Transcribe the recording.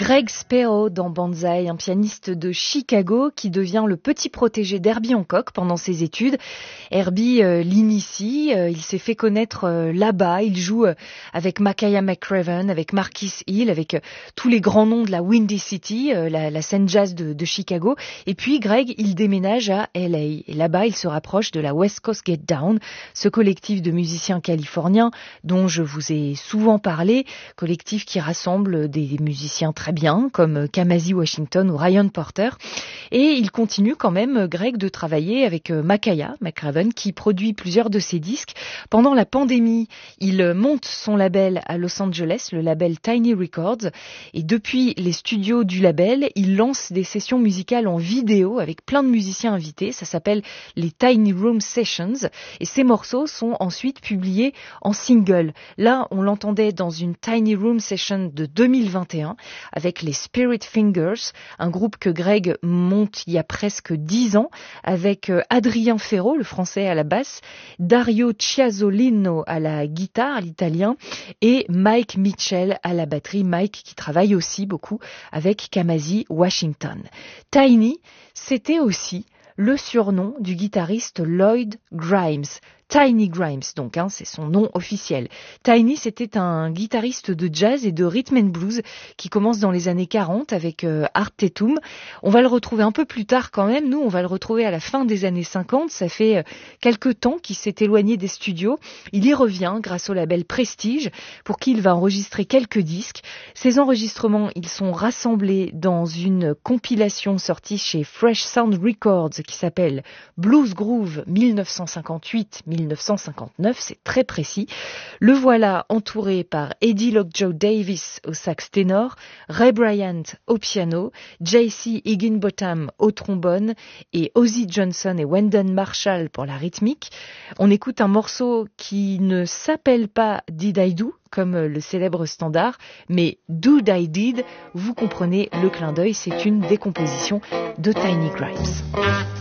Greg Sparrow dans Banzai, un pianiste de Chicago qui devient le petit protégé d'Herbie Hancock pendant ses études. Herbie l'initie, il s'est fait connaître là-bas, il joue avec Makaya McCraven, avec Marquis Hill, avec tous les grands noms de la Windy City, la scène jazz de Chicago. Et puis Greg, il déménage à LA. Et là-bas, il se rapproche de la West Coast Get Down, ce collectif de musiciens californiens dont je vous ai souvent parlé, collectif qui rassemble des musiciens très bien, comme Kamasi Washington ou Ryan Porter. Et il continue quand même, Greg, de travailler avec Makaya McCraven, qui produit plusieurs de ses disques. Pendant la pandémie, il monte son label à Los Angeles, le label Tiny Records. Et depuis les studios du label, il lance des sessions musicales en vidéo avec plein de musiciens invités. Ça s'appelle les Tiny Room Sessions. Et ces morceaux sont ensuite publiés en single. Là, on l'entendait dans une Tiny Room Session de 2021 avec les Spirit Fingers, un groupe que Greg monte il y a presque 10 ans, avec Adrien Ferro, le français à la basse, Dario Chiasolino à la guitare, l'italien, et Mike Mitchell à la batterie. Mike qui travaille aussi beaucoup avec Kamasi Washington. Tiny, c'était aussi le surnom du guitariste Lloyd Grimes. Tiny Grimes, donc, c'est son nom officiel. Tiny, c'était un guitariste de jazz et de rhythm and blues qui commence dans les années 40 avec Art Tatum. On va le retrouver un peu plus tard quand même. Nous, on va le retrouver à la fin des années 50. Ça fait quelque temps qu'il s'est éloigné des studios. Il y revient grâce au label Prestige pour qui il va enregistrer quelques disques. Ces enregistrements, ils sont rassemblés dans une compilation sortie chez Fresh Sound Records qui s'appelle Blues Groove 1958-1959, c'est très précis. Le voilà entouré par Eddie Lockjaw Davis au sax ténor, Ray Bryant au piano, J.C. Higginbotham au trombone et Ozzie Johnson et Wendell Marshall pour la rythmique. On écoute un morceau qui ne s'appelle pas Did I Do, comme le célèbre standard, mais Do I Did, vous comprenez le clin d'œil, c'est une décomposition de Tiny Grimes.